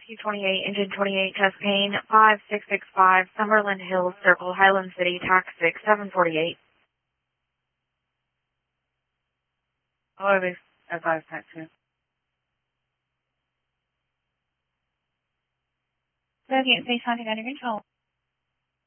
Rescue 28, Engine 28, Test Pane, 5665, Summerlin Hills Circle, Highland City, Tax 6, 748. Hello, this advice taxi. Bogey at 300 under control.